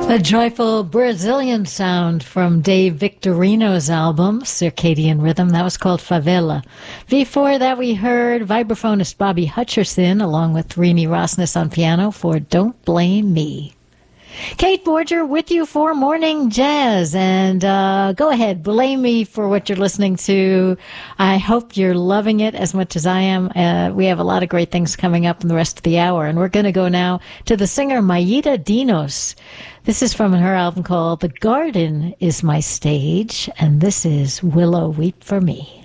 A joyful Brazilian sound from Dave Victorino's album, Circadian Rhythm. That was called Favela. Before that, we heard vibraphonist Bobby Hutcherson along with Rini Rosnes on piano for Don't Blame Me. Kate Borger with you for Morning Jazz. And go ahead, blame me for what you're listening to. I hope you're loving it as much as I am. We have a lot of great things coming up in the rest of the hour. And we're going to go now to the singer Mayita Dinos. This is from her album called The Garden Is My Stage. And this is Willow Weep for Me.